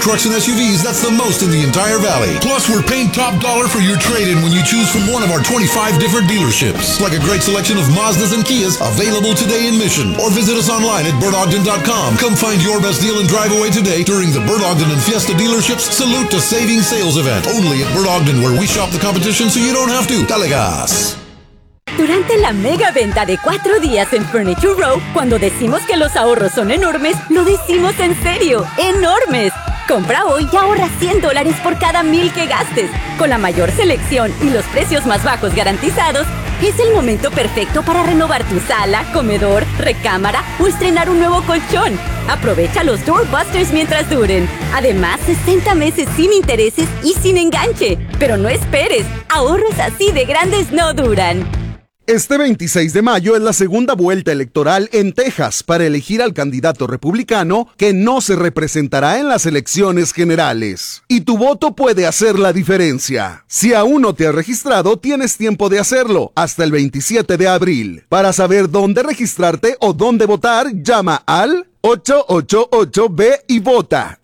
trucks and SUVs that's the most in the entire valley. Plus, we're paying top dollar for your trade-in when you choose from one of our 25 different dealerships. Like a great selection of Mazdas and Kias available today in Mission. Or visit us online at birdogden.com. Come find your best deal and drive away today during the Bert Ogden and Fiesta dealerships Salute to Saving Sales event. Only at Bert Ogden, where we shop the competition so you don't have to. Dale gas. Durante la mega venta de 4 días en Furniture Row, cuando decimos que los ahorros son enormes, lo decimos en serio, ¡enormes! Compra hoy y ahorra $100 por cada 1,000 que gastes. Con la mayor selección y los precios más bajos garantizados, es el momento perfecto para renovar tu sala, comedor, recámara o estrenar un nuevo colchón. Aprovecha los Doorbusters mientras duren. Además, 60 meses sin intereses y sin enganche. Pero no esperes, ahorros así de grandes no duran. Este 26 de mayo es la segunda vuelta electoral en Texas para elegir al candidato republicano que no se representará en las elecciones generales. Y tu voto puede hacer la diferencia. Si aún no te has registrado, tienes tiempo de hacerlo hasta el 27 de abril. Para saber dónde registrarte o dónde votar, llama al 888-B y vota.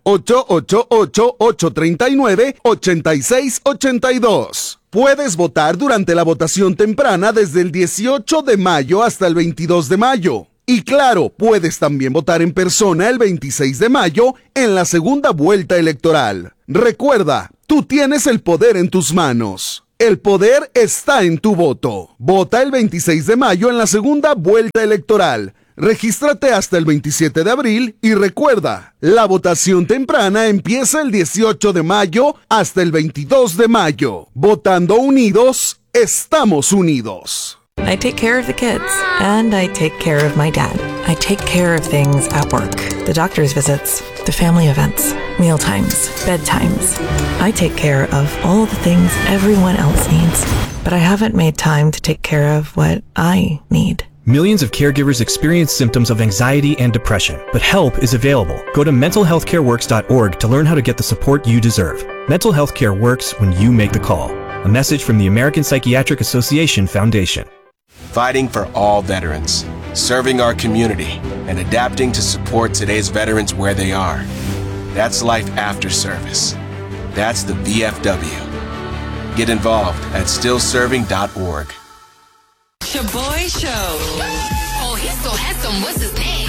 888-839-8682. Puedes votar durante la votación temprana desde el 18 de mayo hasta el 22 de mayo. Y claro, puedes también votar en persona el 26 de mayo en la segunda vuelta electoral. Recuerda, tú tienes el poder en tus manos. El poder está en tu voto. Vota el 26 de mayo en la segunda vuelta electoral. Regístrate hasta el 27 de abril y recuerda, la votación temprana empieza el 18 de mayo hasta el 22 de mayo. Votando unidos, estamos unidos. I take care of the kids, and I take care of my dad. I take care of things at work. The doctor's visits, the family events, mealtimes, bedtimes. I take care of all the things everyone else needs. But I haven't made time to take care of what I need. Millions of caregivers experience symptoms of anxiety and depression, but help is available. Go to mentalhealthcareworks.org to learn how to get the support you deserve. Mental health care works when you make the call. A message from the American Psychiatric Association Foundation. Fighting for all veterans, serving our community, and adapting to support today's veterans where they are. That's life after service. That's the VFW. Get involved at stillserving.org. Shaboy Show. Oh, he's so handsome. What's his name?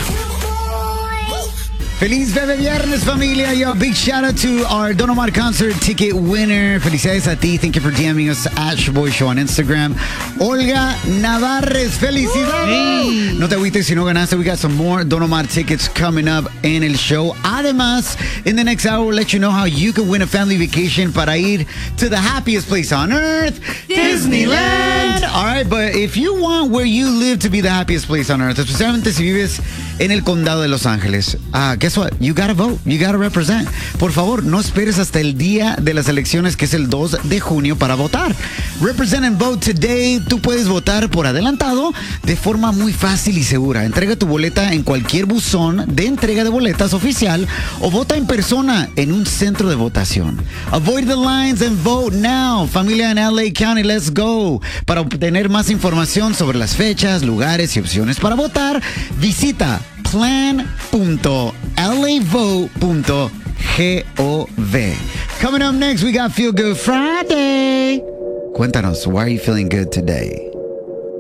Feliz Bebe Viernes, familia. Yo, big shout out to our Don Omar concert ticket winner. Felicidades a ti. Thank you for DMing us at Shaboy Show on Instagram. Olga Navarres, felicidades. Hey. No te agüites si no ganaste. We got some more Don Omar tickets coming up in el show. Además, in the next hour, we'll let you know how you can win a family vacation para ir to the happiest place on earth, Disneyland. All right, but if you want where you live to be the happiest place on earth, especialmente si vives en el condado de Los Ángeles, guess what? You gotta vote. You gotta represent. Por favor, no esperes hasta el día de las elecciones, que es el 2 de junio, para votar. Represent and vote today. Tú puedes votar por adelantado de forma muy fácil y segura. Entrega tu boleta en cualquier buzón de entrega de boletas oficial o vota en persona en un centro de votación. Avoid the lines and vote now. Familia en LA County, let's go. Para obtener más información sobre las fechas, lugares y opciones para votar, visita plan.lavote.gov. Coming up next, we got Feel Good Friday. Cuéntanos, why are you feeling good today?